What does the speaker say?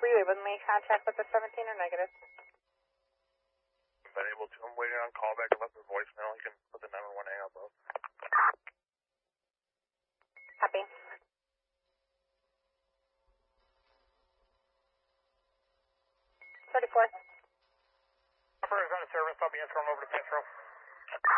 Were you able to make contact with the 17 or negative? Been able to. I'm waiting on callback. I left the voicemail. You can put the 911 hang up though. Copy. 34. Number is on service. I'll be in from over to Petro.